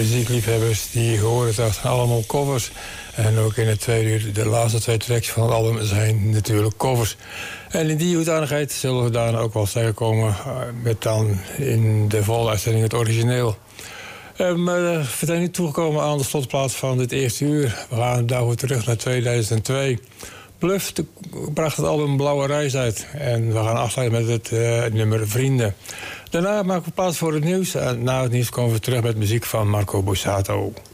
muziekliefhebbers die horen dat zijn allemaal covers. En ook in het tweede uur, de laatste 2 tracks van het album zijn natuurlijk covers. En in die hoedanigheid zullen we dan ook wel tegenkomen met dan in de volgende uitzending het origineel. We zijn nu toegekomen aan de slotplaats van dit eerste uur. We gaan daarvoor terug naar 2002. Bluff bracht het album Blauwe Reis uit. En we gaan afsluiten met het nummer Vrienden. Daarna maken we plaats voor het nieuws. En na het nieuws komen we terug met muziek van Marco Borsato.